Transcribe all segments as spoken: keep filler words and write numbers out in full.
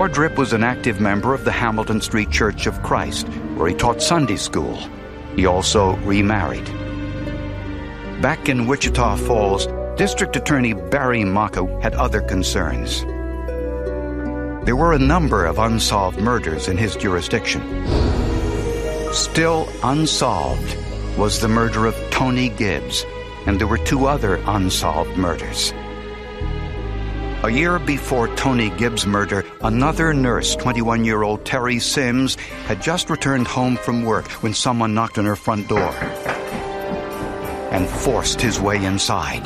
Wardrip was an active member of the Hamilton Street Church of Christ, where he taught Sunday school. He also remarried. Back in Wichita Falls, District Attorney Barry Maka had other concerns. There were a number of unsolved murders in his jurisdiction. Still unsolved was the murder of Tony Gibbs, and there were two other unsolved murders. A year before Tony Gibbs' murder, another nurse, twenty-one-year-old Terry Sims, had just returned home from work when someone knocked on her front door and forced his way inside.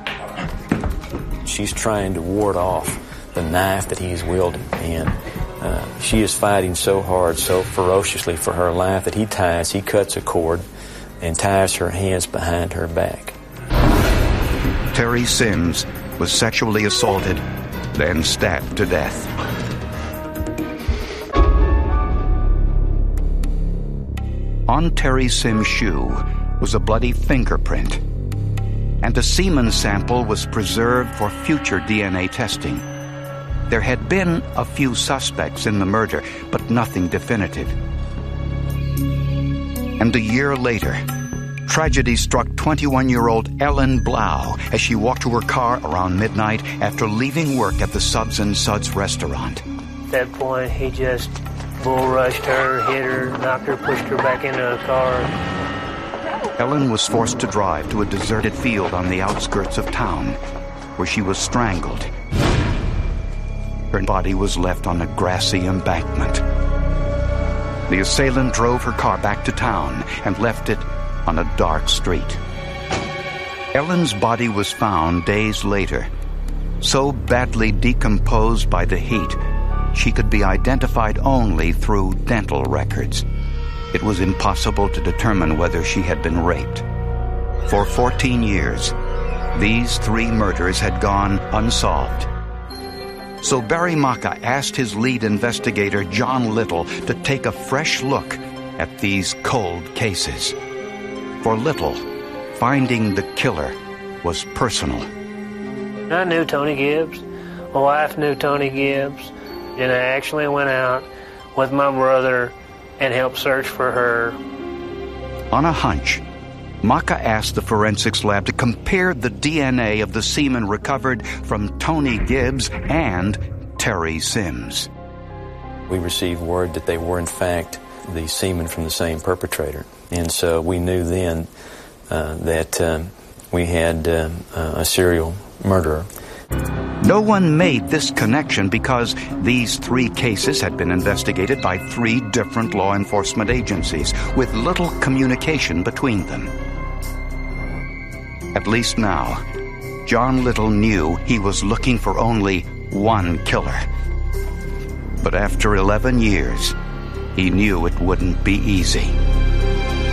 She's trying to ward off the knife that he's wielding, and uh, she is fighting so hard, so ferociously for her life that he ties, he cuts a cord and ties her hands behind her back. Terry Sims was sexually assaulted, then stabbed to death. On Terry Sims' shoe was a bloody fingerprint, and a semen sample was preserved for future D N A testing. There had been a few suspects in the murder, but nothing definitive. And a year later, tragedy struck twenty-one-year-old Ellen Blau as she walked to her car around midnight after leaving work at the Subs and Suds restaurant. At that point, he just bull rushed her, hit her, knocked her, pushed her back into the car. Ellen was forced to drive to a deserted field on the outskirts of town, where she was strangled. Her body was left on a grassy embankment. The assailant drove her car back to town and left it on a dark street. Ellen's body was found days later, so badly decomposed by the heat, she could be identified only through dental records. It was impossible to determine whether she had been raped. For fourteen years, these three murders had gone unsolved. So Barry Maka asked his lead investigator, John Little, to take a fresh look at these cold cases. For Little, finding the killer was personal. I knew Tony Gibbs. My wife knew Tony Gibbs. And I actually went out with my brother and helped search for her. On a hunch, Maka asked the forensics lab to compare the D N A of the semen recovered from Tony Gibbs and Terry Sims. We received word that they were, in fact, the semen from the same perpetrator. And so we knew then uh, that um, we had uh, a serial murderer. No one made this connection because these three cases had been investigated by three different law enforcement agencies with little communication between them. At least now, John Little knew he was looking for only one killer. But after eleven years, he knew it wouldn't be easy.